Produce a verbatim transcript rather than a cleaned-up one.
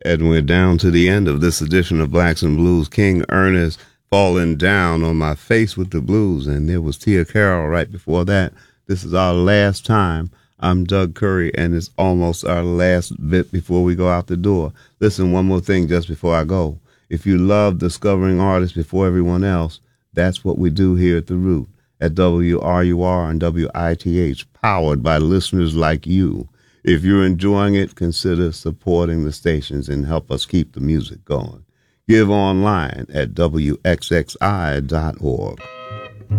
And we're down to the end of this edition of Blacks and Blues. King Ernest, Falling Down on My Face with the Blues. And there was Tia Carroll right before that. This is our last time. I'm Doug Curry, and it's almost our last bit before we go out the door. Listen, one more thing just before I go. If you love discovering artists before everyone else, that's what we do here at The Root, at W R U R and W I T H, powered by listeners like you. If you're enjoying it, consider supporting the stations and help us keep the music going. Give online at W X X I dot org.